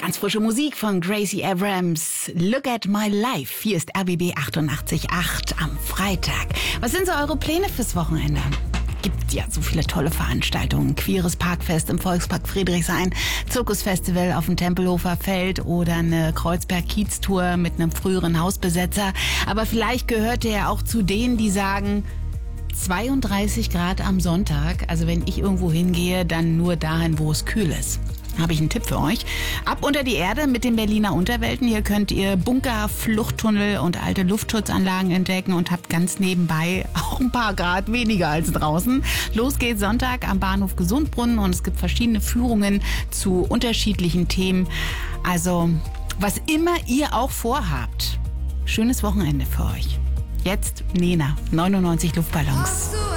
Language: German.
Ganz frische Musik von Gracie Abrams. Look at my life. Hier ist RBB 88.8 am Freitag. Was sind so eure Pläne fürs Wochenende? Gibt ja so viele tolle Veranstaltungen. Queeres Parkfest im Volkspark Friedrichshain, Zirkusfestival auf dem Tempelhofer Feld oder eine Kreuzberg-Kiez-Tour mit einem früheren Hausbesetzer. Aber vielleicht gehört ihr ja auch zu denen, die sagen, 32 Grad am Sonntag. Also wenn ich irgendwo hingehe, dann nur dahin, wo es kühl ist. Habe ich einen Tipp für euch. Ab unter die Erde mit den Berliner Unterwelten. Hier könnt ihr Bunker, Fluchttunnel und alte Luftschutzanlagen entdecken und habt ganz nebenbei auch ein paar Grad weniger als draußen. Los geht's Sonntag am Bahnhof Gesundbrunnen und es gibt verschiedene Führungen zu unterschiedlichen Themen. Also, was immer ihr auch vorhabt. Schönes Wochenende für euch. Jetzt Nena, 99 Luftballons.